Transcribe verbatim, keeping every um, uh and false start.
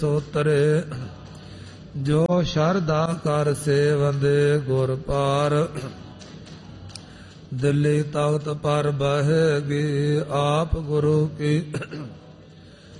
ਸੋਤਰੇ ਜੋ ਸ਼ਰਧਾ ਕਰ ਸੇਵੰਦੇ ਗੁਰ ਪਾਰ ਦਿੱਲੀ ਤਖਤ ਪਰ ਬਹਿਗੀ ਆਪ ਗੁਰੂ ਕੀ